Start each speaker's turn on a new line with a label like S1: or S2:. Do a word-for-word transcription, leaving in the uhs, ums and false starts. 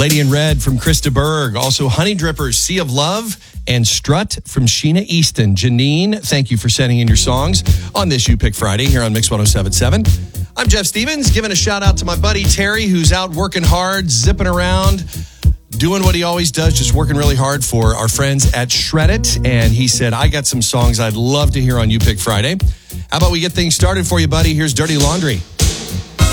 S1: Lady in Red from Krista Berg. Also, Honey Drippers, Sea of Love, and Strut from Sheena Easton. Janine, thank you for sending in your songs on this You Pick Friday here on Mix one oh seven point seven. I'm Jeff Stevens, giving a shout out to my buddy Terry, who's out working hard, zipping around, doing what he always does, just working really hard for our friends at Shred It. And he said, I got some songs I'd love to hear on You Pick Friday. How about we get things started for you, buddy? Here's Dirty Laundry.